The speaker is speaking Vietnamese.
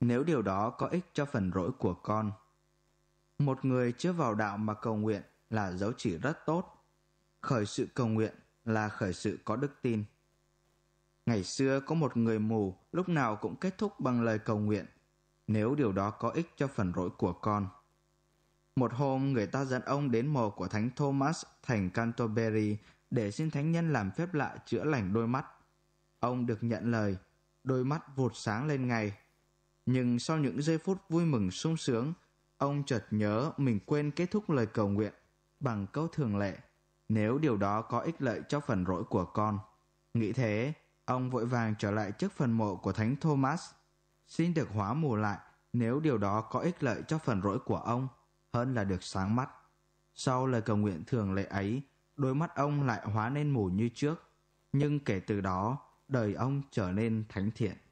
nếu điều đó có ích cho phần rỗi của con. Một người chưa vào đạo mà cầu nguyện là dấu chỉ rất tốt. Khởi sự cầu nguyện là khởi sự có đức tin. Ngày xưa có một người mù lúc nào cũng kết thúc bằng lời cầu nguyện, nếu điều đó có ích cho phần rỗi của con. Một hôm người ta dẫn ông đến mộ của Thánh Thomas thành Canterbury để xin thánh nhân làm phép lạ chữa lành đôi mắt. Ông được nhận lời, đôi mắt vụt sáng lên ngay. Nhưng sau những giây phút vui mừng sung sướng, ông chợt nhớ mình quên kết thúc lời cầu nguyện bằng câu thường lệ, nếu điều đó có ích lợi cho phần rỗi của con. Nghĩ thế, ông vội vàng trở lại trước phần mộ của Thánh Thomas, xin được hóa mù lại nếu điều đó có ích lợi cho phần rỗi của ông, hơn là được sáng mắt. Sau lời cầu nguyện thường lệ ấy, đôi mắt ông lại hóa nên mù như trước, nhưng kể từ đó, đời ông trở nên thánh thiện.